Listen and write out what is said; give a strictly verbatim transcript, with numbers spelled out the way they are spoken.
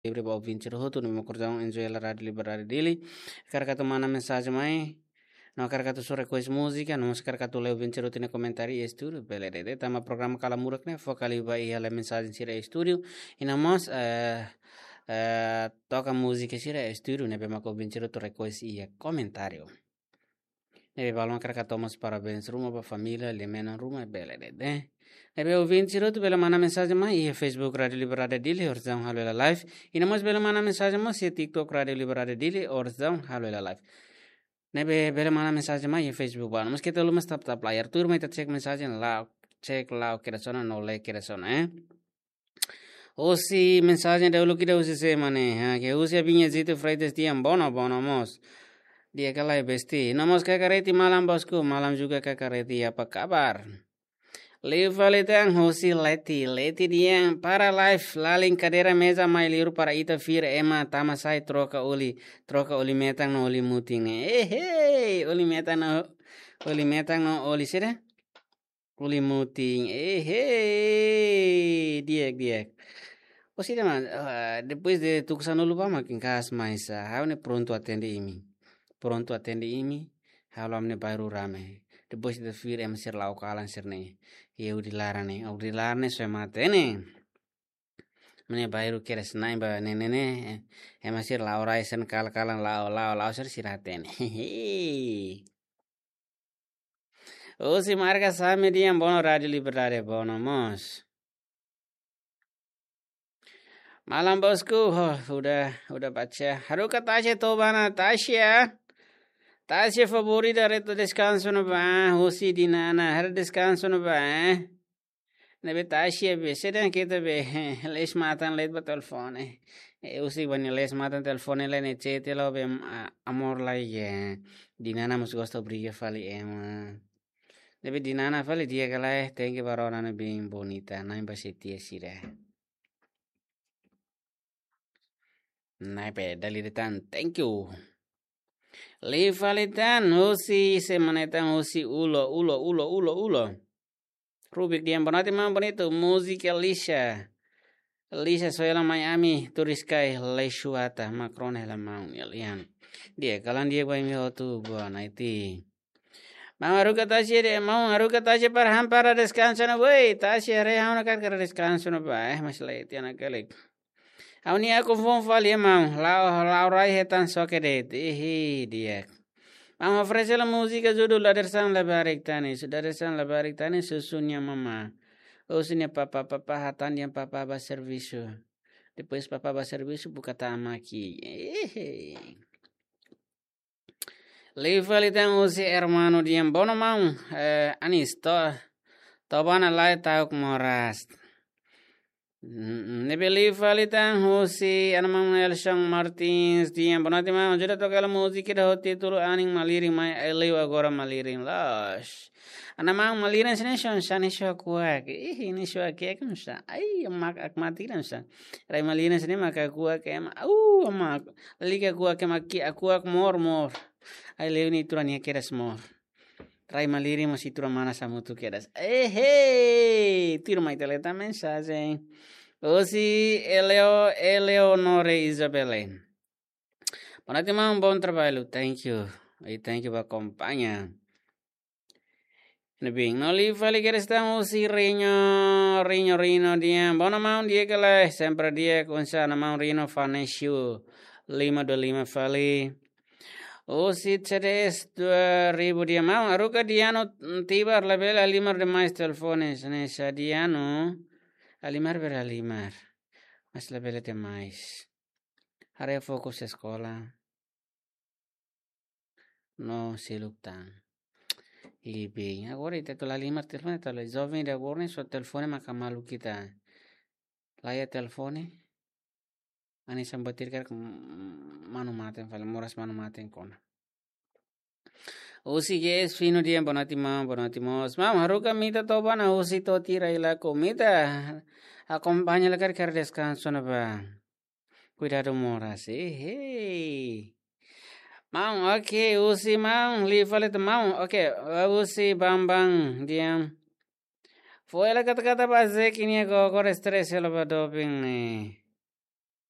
livre ba ouvinte roto no meu cordão enjoy la rádio liberare dele carcato mana mensagem mai no carcato sore cois música no carcato leu ouvinte roto ne comentário e estúdio beleza tama programa kala murak ne focali ba e a mensagem sira estúdio e namos eh eh toca música sira estúdio ne bema ko ouvinte roto recois e comentário nebe balon carcato mas parabéns ruma ba família lemena ruma beleza nebe ouvinte roto bela mana mensagem mai e Facebook rádio liberare dele orzão halo la live e namos bela mana mensagem mais e TikTok rádio liberare dele orzão halo la live nebe bela mana mensagem mai e Facebook ba namos kita lumas tap tap layar tur mai ta cek mensagem lá cek lá o que sona no le que sona eh osi mensagem da lo que da usi se mane ha que usi a vinha zito fridays dia bono bono mos dia kalai besti namos kakareti malam bosku malam juga kakareti apa kabar Leva letang hosi leti leti dia para live laling cadeira mesa mai liru para ita fir ema tama sai troca oli troca oli metang no oli muting eh hey oli metang no oli metang no oli sira oli muting eh hey diek diek o sira man uh, depois de tuksano lupa makin kas mais haune pronto atende imi pronto atende imi halo amne baru rame depois de fir em sir lau kalan sirne eu dilarane au dilarane so matene mene bairu keres nai ba nenene e masir lau raisen kal kalan lau lau lau sir siratene o si marca same dia bono rádio liberare bono mos malam bosku oh, udah udah baca haruka tasya tobana tasya Tasya favorita reto descanso no ba, hosi dinana, har descanso no ba, eh? Nebe tasya be, sedang kita be, les matan let ba telefone. E usi bani les matan telefone le ne cete lo be amor la ye. Dinana mus gosto briga fali ema. Nebe dinana fali dia kala tenke barona ne bem bonita, naim ba setia sira. Nai pe dalitan, thank you. Livalitan hosi semanetan hosi ulo ulo ulo ulo ulo Rubik dia bonati mam bonito música Alicia Alicia soy la Miami turiskai leishuata Macron la mam yalian dia kalan dia bai mi hotu bona iti Mam aruka tashi de mam aruka tashi par ham para descanso na boy tashi re ham na kar descanso na ba eh mas le tiana kalik Auni aku fon fali mam la la rai hetan sokedet eh dia Mam ofrece la música judul la dersan la barik tani sudah dersan la barik tani susunya mama usunya papa papa hatan yang papa ba serviço depois papa ba serviço buka tama aqui eh Leva litan usi hermano diam bono mam eh anis to tobana lai tauk moras Nebeli falitan hosi anamang Elshang Martins diam bonati ma joda tokala música da hoti tulu aning maliring mai eleu agora maliring las anamang maliring sene shon shani sho kuak ih ini sho ke kan sa ai mak ak matiran sa rai maliring sene maka kuak em au mak liga kuak maki akuak mor mor ai leu ni turania keres mor Rai maliri masih tura mana samu tu keras. Eh hey, tiro mai teleta mensagem. Osi Eleo Eleonore Isabelle. Bona tema um bom trabalho. Thank you. E thank you por acompanhar. Nebing no li fali que estamos si riño riño riño dia. Bona mão dia que lá sempre dia com sa na mão riño faneshu. Lima do lima fali. O si cedes dua ribu dia mau aruka diano tibar label alimar de mais telefones nessa diano alimar ber alimar mas label de mais are fokus escola no se luptan e bem agora ite to alimar telefone to le jovem de agora so telefone makamalu kita laya telefone ani sambatir kar manu maten fal moras manu maten kona Usi yes fino dia bonati mam bonati mos mam haruka mita to bana usi to tira ila comida acompaña la kar kar descanso na ba cuidado moras eh hey mam okay usi mam li falet mam okay usi bang bang dia foi la kata kata base kini ko ko stress la ba doping eh